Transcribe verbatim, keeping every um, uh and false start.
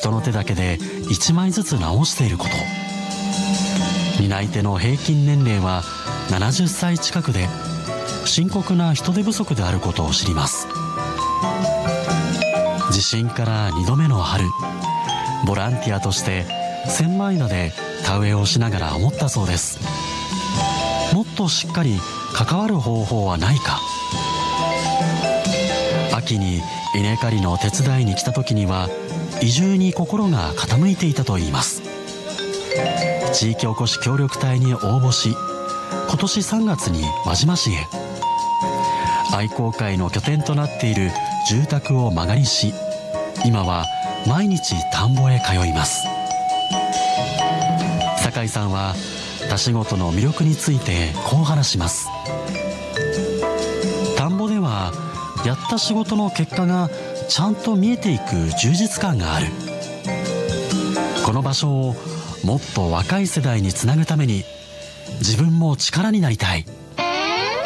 人の手だけでいちまいずつ直していること、担い手の平均年齢はななじゅっさい近くで深刻な人手不足であることを知ります。地震からにどめの春、ボランティアとして千枚田で田植えをしながら思ったそうです。もっとしっかり関わる方法はないか。秋に稲刈りの手伝いに来た時には移住に心が傾いていたといいます。地域おこし協力隊に応募し、今年さんがつに輪島市へ。愛好会の拠点となっている住宅を間借りし、今は毎日田んぼへ通います。酒井さんは田仕事の魅力についてこう話します。田んぼではやった仕事の結果がちゃんと見えていく充実感がある。この場所をもっと若い世代につなぐために自分も力になりたい。